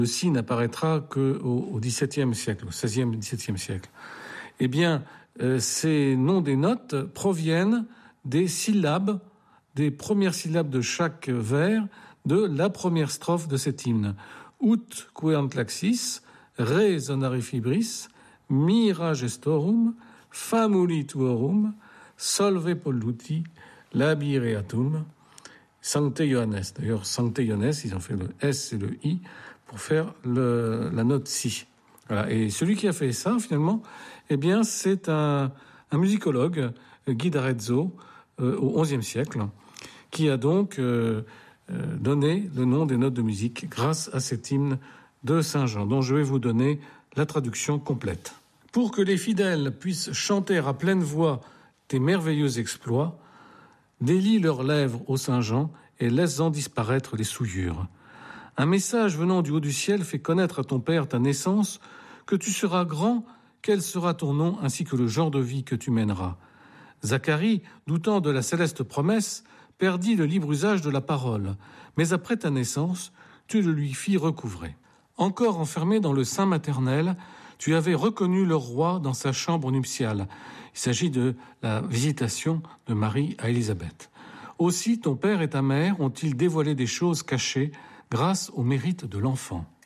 Le si n'apparaîtra qu'au XVIIe siècle, au XVIe, XVIIe siècle. Eh bien, ces noms des notes proviennent des syllabes, des premières syllabes de chaque vers de la première strophe de cet hymne. Ut queant laxis, re sonare fibris, mira gestorum, famuli tuorum, solve polluti, labireatum, Sancte Johannes. D'ailleurs, Sancte Johannes, ils ont fait le S et le I pour faire la note Si. Voilà. Et celui qui a fait ça, finalement, eh bien, c'est un musicologue, Guy d'Arezzo, au XIe siècle, qui a donc donné le nom des notes de musique grâce à cet hymne de Saint-Jean, dont je vais vous donner la traduction complète. Pour que les fidèles puissent chanter à pleine voix tes merveilleux exploits, délie leurs lèvres au Saint-Jean et laisse-en disparaître les souillures. Un message venant du haut du ciel fait connaître à ton Père ta naissance, que tu seras grand, quel sera ton nom, ainsi que le genre de vie que tu mèneras. Zacharie, doutant de la céleste promesse, perdit le libre usage de la parole, mais après ta naissance, tu le lui fis recouvrer. Encore enfermé dans le sein maternel, tu avais reconnu le roi dans sa chambre nuptiale. Il s'agit de la visitation de Marie à Élisabeth. Aussi, ton père et ta mère ont-ils dévoilé des choses cachées grâce au mérite de l'enfant.